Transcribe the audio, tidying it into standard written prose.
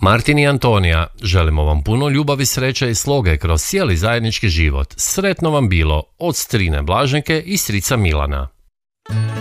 Martin i Antonija, želimo vam puno ljubavi, sreće i sloge kroz cijeli zajednički život. Sretno vam bilo od strine Blaženke i strica Milana.